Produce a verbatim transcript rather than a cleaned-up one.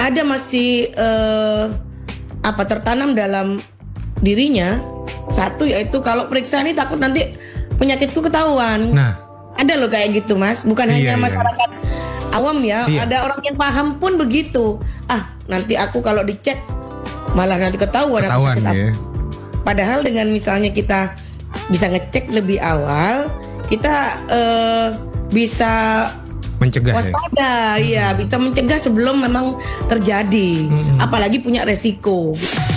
ada masih uh, apa tertanam dalam dirinya. Satu yaitu kalau periksa ini takut nanti penyakitku ketahuan. Nah, ada loh kayak gitu Mas. Bukan iya, hanya iya. masyarakat awam ya. Iya. Ada orang yang paham pun begitu. Ah nanti aku kalau dicek malah nanti ketahuan. Ketahuan aku ya. Padahal dengan misalnya kita bisa ngecek lebih awal, kita uh, bisa mencegah waspada, ya, ya. bisa mencegah sebelum memang terjadi. Hmm. Apalagi punya resiko.